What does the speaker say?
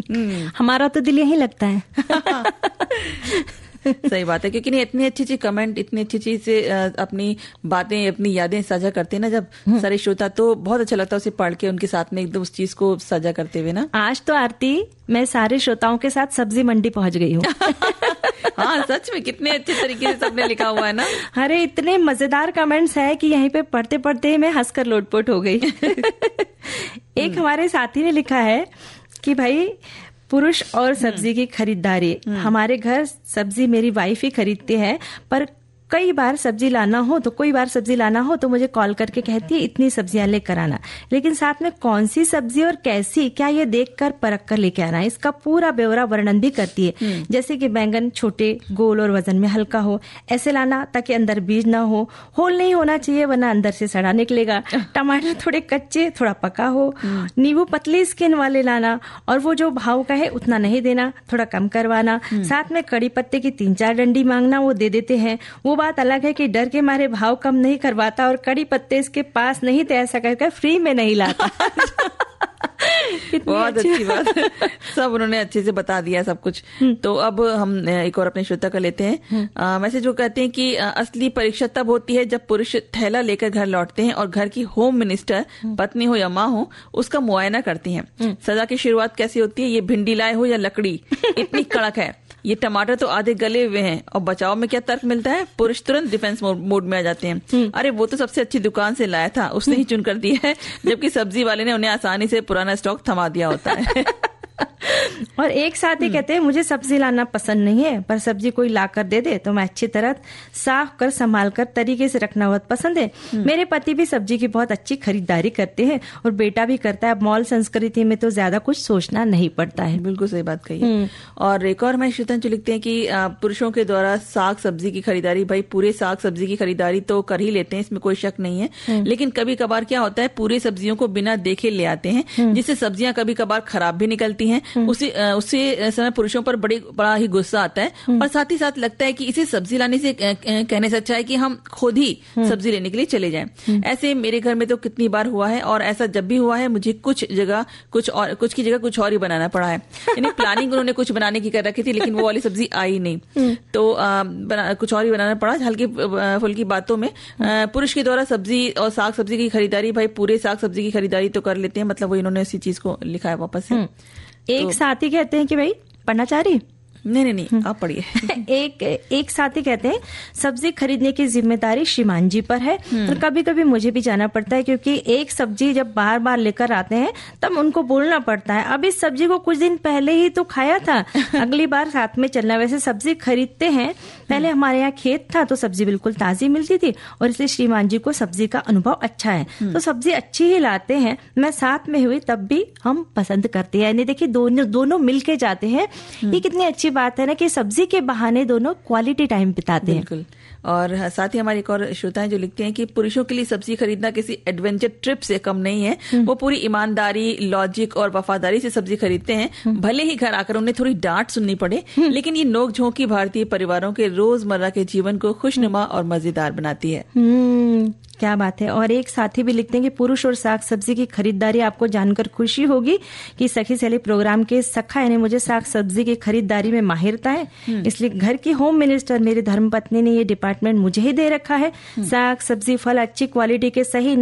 हमारा तो दिल यही लगता है। सही बात है, क्योंकि नहीं इतनी अच्छी कमेंट, इतनी अच्छी से अपनी बातें, अपनी यादें साझा करते हैं ना जब सारे श्रोता, तो बहुत अच्छा लगता है उसे पढ़ के उनके साथ में एकदम उस चीज को साझा करते हुए ना। आज तो आरती मैं सारे श्रोताओं के साथ सब्जी मंडी पहुंच गई हूँ। हाँ सच में कितने अच्छे तरीके से सबने लिखा हुआ है ना। अरे इतने मजेदार कमेंट्स है कि यहीं पे पढ़ते पढ़ते मैं हंसकर लोटपोट हो गई। एक हमारे साथी ने लिखा है कि भाई पुरुष और सब्जी की खरीदारी, हमारे घर सब्जी मेरी वाइफ ही खरीदती है, पर कई बार सब्जी लाना हो तो मुझे कॉल करके कहती है इतनी सब्जियां लेकर आना, लेकिन साथ में कौन सी सब्जी और कैसी, क्या ये देखकर परख कर लेके आना, इसका पूरा ब्यौरा वर्णन भी करती है। जैसे कि बैंगन छोटे, गोल और वजन में हल्का हो, ऐसे लाना ताकि अंदर बीज ना हो, होल नहीं होना चाहिए वरना अंदर से सड़ा निकलेगा, टमाटर थोड़े कच्चे थोड़ा पका हो, नींबू पतली स्किन वाले लाना, और वो जो भाव का है उतना नहीं देना, थोड़ा कम करवाना, साथ में कड़ी पत्ते की 3-4 डंडी मांगना, वो दे देते हैं। वो बात अलग है कि डर के मारे भाव कम नहीं करवाता और कड़ी पत्ते इसके पास नहीं तो ऐसा करके फ्री में नहीं लाता। बहुत अच्छी बात, सब उन्होंने अच्छे से बता दिया सब कुछ। तो अब हम एक और अपने श्रोता का लेते हैं मैसेज। जो कहते हैं कि असली परीक्षा तब होती है जब पुरुष थैला लेकर घर लौटते हैं और घर की होम मिनिस्टर पत्नी हो या माँ हो उसका मुआयना करती हैं। सजा की शुरुआत कैसी होती है, ये भिंडी लाए हो या लकड़ी, इतनी कड़क है, ये टमाटर तो आधे गले हुए हैं, और बचाव में क्या तर्क मिलता है, पुरुष तुरंत डिफेंस मोड में आ जाते हैं। अरे वो तो सबसे अच्छी दुकान से लाया था, उसने ही चुन कर दिया है, जबकि सब्जी वाले ने उन्हें आसानी से पुराना स्टॉक थमा दिया होता है। और एक साथी कहते हैं मुझे सब्जी लाना पसंद नहीं है, पर सब्जी कोई ला कर दे दे तो मैं अच्छी तरह साफ कर संभाल कर तरीके से रखना बहुत पसंद है। मेरे पति भी सब्जी की बहुत अच्छी खरीदारी करते हैं और बेटा भी करता है। अब मॉल संस्कृति में तो ज्यादा कुछ सोचना नहीं पड़ता है। बिल्कुल सही बात कही है। और एक और मैं श्रीतंजू लिखते हैं कि पुरुषों के द्वारा साग सब्जी की खरीदारी, भाई पूरे साग सब्जी की खरीदारी तो कर ही लेते हैं, इसमें कोई शक नहीं है, लेकिन कभी कभार क्या होता है पूरी सब्जियों को बिना देखे ले आते हैं, जिससे सब्जियां कभी कभार खराब भी निकलती हैं। उससे समय पुरुषों पर बड़ा ही गुस्सा आता है, और साथ ही साथ लगता है कि इसे सब्जी लाने से कहने से अच्छा है कि हम खुद ही सब्जी लेने के लिए चले जाएं। ऐसे मेरे घर में तो कितनी बार हुआ है, और ऐसा जब भी हुआ है मुझे कुछ की जगह कुछ और ही बनाना पड़ा है। यानी प्लानिंग उन्होंने कुछ बनाने की कर रखी थी, लेकिन वो वाली सब्जी आई नहीं, तो कुछ और ही बनाना पड़ा। हल्की फुल्की बातों में पुरुष के द्वारा सब्जी और साग सब्जी की खरीदारी, भाई पूरे साग सब्जी की खरीदारी तो कर लेते हैं, मतलब वो इन्होंने इसी चीज को लिखा है वापस से। एक साथी कहते हैं कि भाई पढ़ना चाह रही? नहीं आप पढ़िए। एक साथी कहते हैं सब्जी खरीदने की जिम्मेदारी श्रीमान जी पर है, और कभी कभी मुझे भी जाना पड़ता है, क्योंकि एक सब्जी जब बार बार लेकर आते हैं तब उनको बोलना पड़ता है अब इस सब्जी को कुछ दिन पहले ही तो खाया था, अगली बार साथ में चलना। वैसे सब्जी खरीदते हैं, पहले हमारे यहाँ खेत था तो सब्जी बिल्कुल ताजी मिलती थी, और इसलिए श्रीमान जी को सब्जी का अनुभव अच्छा है, तो सब्जी अच्छी ही लाते हैं। मैं साथ में हुई तब भी हम पसंद करते हैं, यानी देखिए दोनों मिलके जाते हैं। ये कितनी अच्छी बात है ना कि सब्जी के बहाने दोनों क्वालिटी टाइम बिताते हैं। बिल्कुल। और साथ ही हमारे एक और श्रोता हैं जो लिखते हैं कि पुरुषों के लिए सब्जी खरीदना किसी एडवेंचर ट्रिप से कम नहीं है, वो पूरी ईमानदारी, लॉजिक और वफादारी से सब्जी खरीदते हैं। भले ही घर आकर उन्हें थोड़ी डांट सुननी पड़े, लेकिन ये नोक झोंकी भारतीय परिवारों के रोजमर्रा के जीवन को खुशनुमा और मजेदार बनाती है। क्या बात है। और एक साथी भी लिखते हैं कि पुरुष और साग सब्जी की खरीदारी आपको जानकर खुशी होगी कि सखी सहेली प्रोग्राम के सखा यानी मुझे साग सब्जी की खरीदारी में माहिरता है, इसलिए घर की होम मिनिस्टर मेरी धर्मपत्नी ने ये डिपार्टमेंट मुझे ही दे रखा है। साग सब्जी फल अच्छी क्वालिटी के सही